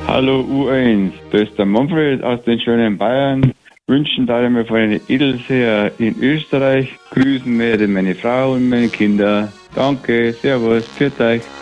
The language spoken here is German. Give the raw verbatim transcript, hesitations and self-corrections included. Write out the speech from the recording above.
Hallo U eins, da ist der Manfred aus den schönen Bayern. Wünschen da mir von den Edelseher in Österreich. Grüßen mir meine Frau und meine Kinder. Danke, servus, pfiat euch.